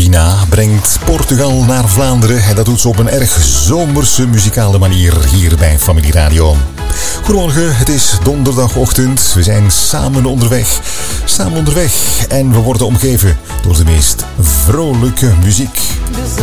Ina brengt Portugal naar Vlaanderen en dat doet ze op een erg zomerse muzikale manier hier bij Familie Radio. Goedemorgen, het is donderdagochtend. We zijn samen onderweg en we worden omgeven door de meest vrolijke muziek.